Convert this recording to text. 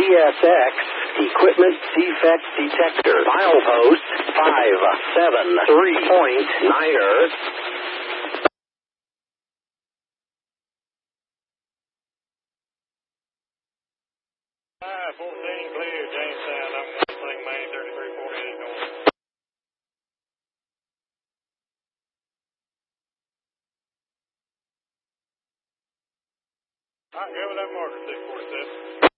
CSX Equipment Defect Detector. Milepost 573.9er. 14 clear, Jamestown. I'm Wrestling Main 3348 north. All right, go with that marker, 647.